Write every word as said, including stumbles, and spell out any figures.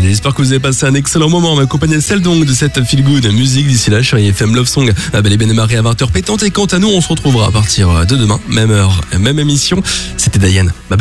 J'espère que vous avez passé un excellent moment. Ma compagnie celle donc de cette feel good musique. D'ici là, chérie F M Love Song, la belle et bien démarrée à vingt heures pétante. Et quant à nous, on se retrouvera à partir de demain, même heure, même émission. C'était Diane. Bye bye.